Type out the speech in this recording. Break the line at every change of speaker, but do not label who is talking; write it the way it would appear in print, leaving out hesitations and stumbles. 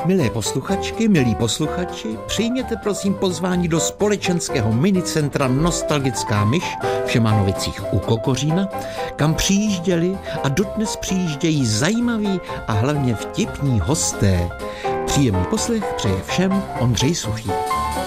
Milé posluchačky, milí posluchači, přijměte prosím pozvání do společenského minicentra Nostalgická myš v Šemanovicích u Kokořína, kam přijížděli a dodnes přijíždějí zajímaví a hlavně vtipní hosté. Příjemný poslech přeje všem Ondřej Suchý.